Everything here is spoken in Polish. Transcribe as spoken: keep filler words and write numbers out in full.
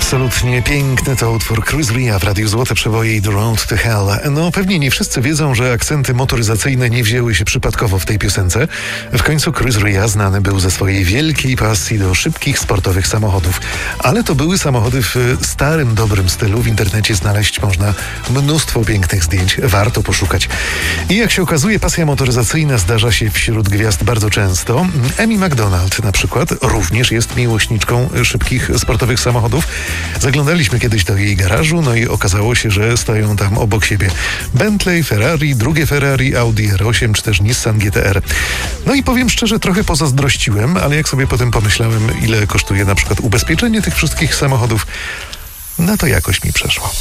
Absolutnie piękny to utwór Chris Rea w Radiu Złote Przeboje i The Road to Hell. No pewnie nie wszyscy wiedzą, że akcenty motoryzacyjne nie wzięły się przypadkowo w tej piosence. W końcu Chris Rea znany był ze swojej wielkiej pasji do szybkich, sportowych samochodów. Ale to były samochody w starym, dobrym stylu. W internecie znaleźć można mnóstwo pięknych zdjęć. Warto poszukać. I jak się okazuje, pasja motoryzacyjna zdarza się wśród gwiazd bardzo często. Amy McDonald na przykład również jest miłośniczką szybkich, sportowych samochodów. Zaglądaliśmy kiedyś do jej garażu, no i okazało się, że stoją tam obok siebie Bentley, Ferrari, drugie Ferrari, Audi R osiem czy też Nissan G T R. No i powiem szczerze, trochę pozazdrościłem, ale jak sobie potem pomyślałem, ile kosztuje na przykład ubezpieczenie tych wszystkich samochodów, no to jakoś mi przeszło.